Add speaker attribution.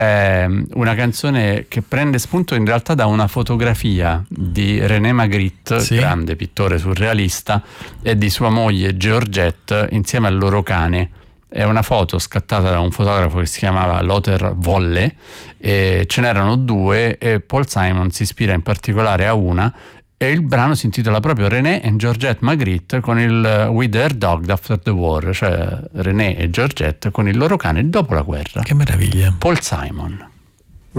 Speaker 1: è una canzone che prende spunto in realtà da una fotografia di René Magritte,
Speaker 2: Sì.
Speaker 1: grande pittore surrealista, e di sua moglie Georgette insieme al loro cane. È una foto scattata da un fotografo che si chiamava Lothar Wolle, e ce n'erano due, e Paul Simon si ispira in particolare a una, e il brano si intitola proprio René and Georgette Magritte con il With Their Dog After the War, cioè René e Georgette con il loro cane dopo la guerra.
Speaker 2: Che meraviglia.
Speaker 1: Paul Simon.